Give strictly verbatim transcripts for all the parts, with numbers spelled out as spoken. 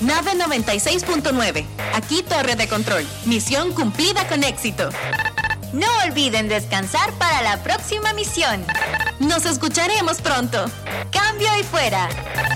Nave noventa y seis punto nueve. Aquí Torre de Control. Misión cumplida con éxito. No olviden descansar para la próxima misión. Nos escucharemos pronto. Cambio y fuera.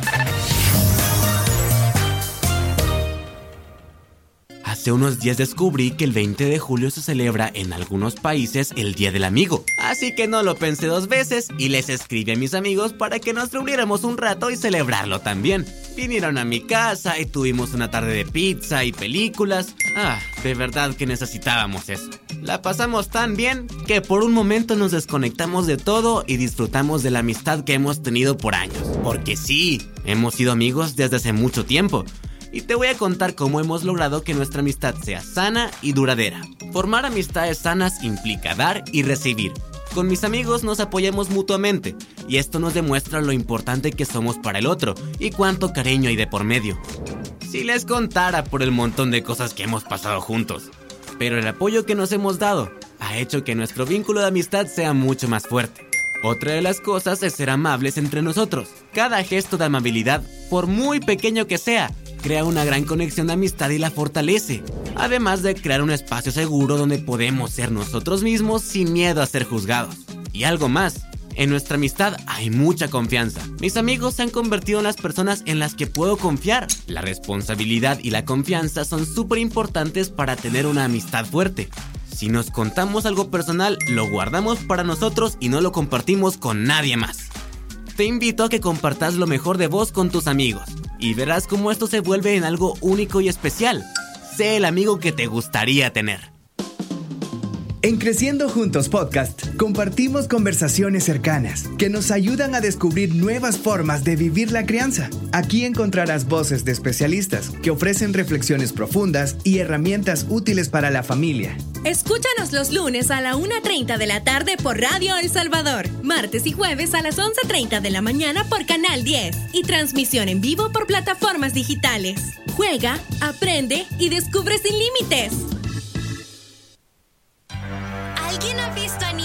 Hace unos días descubrí que el veinte de julio se celebra en algunos países el Día del Amigo. Así que no lo pensé dos veces y les escribí a mis amigos para que nos reuniéramos un rato y celebrarlo también. Vinieron a mi casa y tuvimos una tarde de pizza y películas. Ah, de verdad que necesitábamos eso. La pasamos tan bien que por un momento nos desconectamos de todo y disfrutamos de la amistad que hemos tenido por años. Porque sí, hemos sido amigos desde hace mucho tiempo. Y te voy a contar cómo hemos logrado que nuestra amistad sea sana y duradera. Formar amistades sanas implica dar y recibir. Con mis amigos nos apoyamos mutuamente y esto nos demuestra lo importante que somos para el otro y cuánto cariño hay de por medio. Si les contara por el montón de cosas que hemos pasado juntos, pero el apoyo que nos hemos dado ha hecho que nuestro vínculo de amistad sea mucho más fuerte. Otra de las cosas es ser amables entre nosotros. Cada gesto de amabilidad, por muy pequeño que sea, crea una gran conexión de amistad y la fortalece. Además de crear un espacio seguro donde podemos ser nosotros mismos sin miedo a ser juzgados. Y algo más, en nuestra amistad hay mucha confianza. Mis amigos se han convertido en las personas en las que puedo confiar. La responsabilidad y la confianza son súper importantes para tener una amistad fuerte. Si nos contamos algo personal, lo guardamos para nosotros y no lo compartimos con nadie más. Te invito a que compartas lo mejor de vos con tus amigos y verás cómo esto se vuelve en algo único y especial. Sé el amigo que te gustaría tener. En Creciendo Juntos Podcast compartimos conversaciones cercanas que nos ayudan a descubrir nuevas formas de vivir la crianza. Aquí encontrarás voces de especialistas que ofrecen reflexiones profundas y herramientas útiles para la familia. Escúchanos los lunes a la una treinta de la tarde por Radio El Salvador, martes y jueves a las once treinta de la mañana por Canal diez y transmisión en vivo por plataformas digitales. Juega, aprende y descubre sin límites. ¿Alguien ha visto a